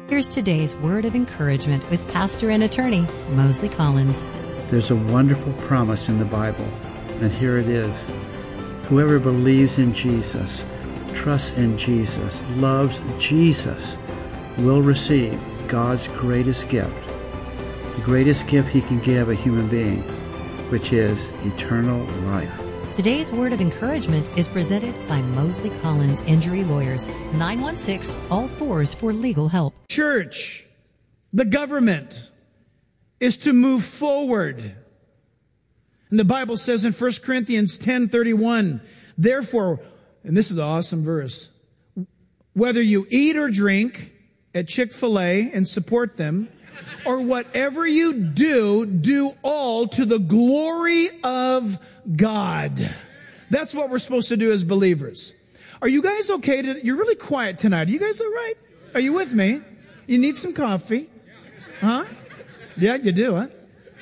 Here's today's word of encouragement with pastor and attorney Mosley Collins. There's a wonderful promise in the Bible, and here it is. Whoever believes in Jesus, trusts in Jesus, loves Jesus, will receive God's greatest gift, the greatest gift He can give a human being, which is eternal life. Today's word of encouragement is presented by Mosley Collins Injury Lawyers, 916-ALL-4s for legal help. Church, the government, is to move forward. And the Bible says in 1 Corinthians 10:31, therefore, and this is an awesome verse, whether you eat or drink at Chick-fil-A and support them, or whatever you do, do all to the glory of God. That's what we're supposed to do as believers. Are you guys okay? You're really quiet tonight. Are you guys all right? Are you with me? You need some coffee? Huh? Yeah, you do, huh?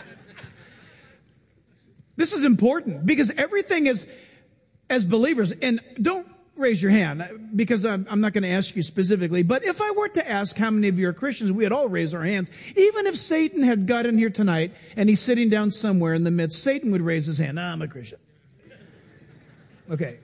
This is important because everything is, as believers, and don't raise your hand because I'm not going to ask you specifically, but if I were to ask how many of you are Christians, we'd all raise our hands. Even if Satan had got in here tonight and he's sitting down somewhere in the midst, Satan would raise his hand. I'm a Christian. Okay.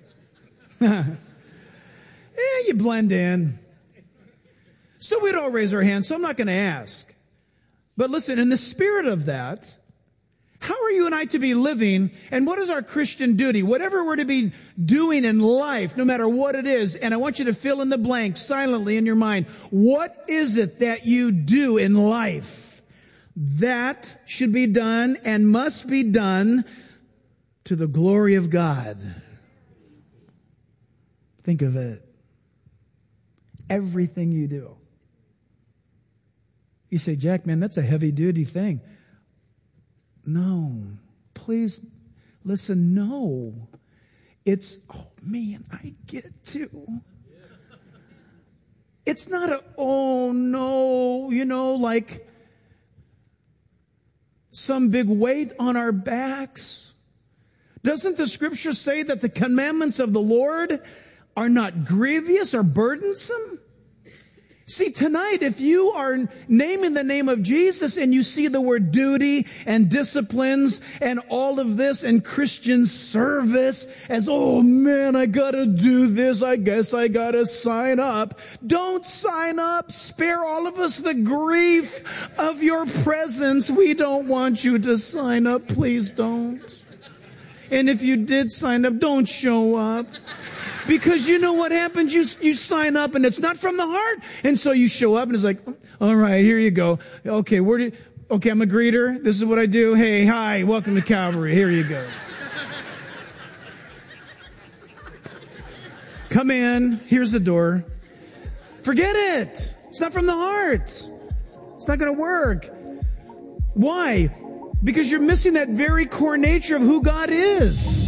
You blend in. So we'd all raise our hands, so I'm not going to ask. But listen, in the spirit of that, how are you and I to be living, and what is our Christian duty? Whatever we're to be doing in life, no matter what it is, and I want you to fill in the blank silently in your mind. What is it that you do in life that should be done and must be done to the glory of God? Think of it. Everything you do. You say, Jack, man, that's a heavy duty thing. No, please listen, no. It's, oh man, I get to. It's not a, oh no, like some big weight on our backs. Doesn't the scripture say that the commandments of the Lord are not grievous or burdensome? See, tonight, if you are naming the name of Jesus and you see the word duty and disciplines and all of this and Christian service as, oh man, I gotta do this. I guess I gotta sign up. Don't sign up. Spare all of us the grief of your presence. We don't want you to sign up. Please don't. And if you did sign up, don't show up. Because you know what happens? You sign up and it's not from the heart. And so you show up and it's like, all right, here you go. Okay, okay, I'm a greeter. This is what I do. Hey, hi, welcome to Calvary. Here you go. Come in. Here's the door. Forget it. It's not from the heart. It's not going to work. Why? Because you're missing that very core nature of who God is.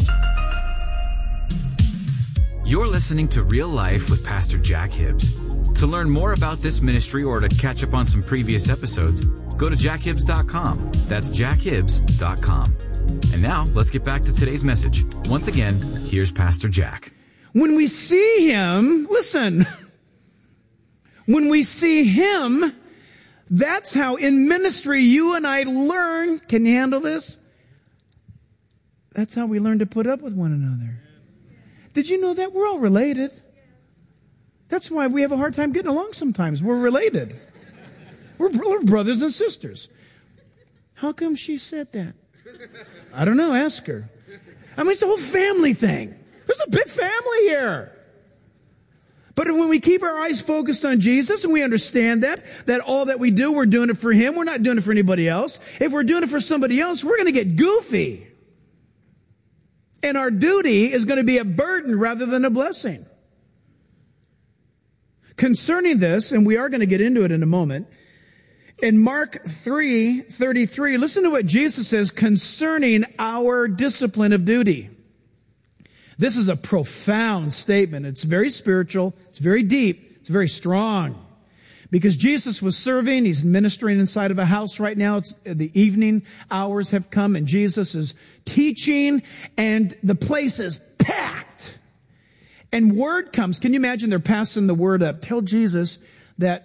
You're listening to Real Life with Pastor Jack Hibbs. To learn more about this ministry or to catch up on some previous episodes, go to jackhibbs.com. That's jackhibbs.com. And now, let's get back to today's message. Once again, here's Pastor Jack. When we see Him, listen, when we see Him, that's how in ministry you and I learn, can you handle this? That's how we learn to put up with one another. Did you know that? We're all related. That's why we have a hard time getting along sometimes. We're related. We're brothers and sisters. How come she said that? I don't know. Ask her. I mean, it's a whole family thing. There's a big family here. But when we keep our eyes focused on Jesus and we understand that all that we do, we're doing it for Him. We're not doing it for anybody else. If we're doing it for somebody else, we're going to get goofy. And our duty is going to be a burden rather than a blessing. Concerning this, and we are going to get into it in a moment, in Mark 3:33, listen to what Jesus says concerning our discipline of duty. This is a profound statement. It's very spiritual. It's very deep. It's very strong. Because Jesus was serving, He's ministering inside of a house right now. It's the evening hours have come and Jesus is teaching and the place is packed. And word comes. Can you imagine they're passing the word up? Tell Jesus that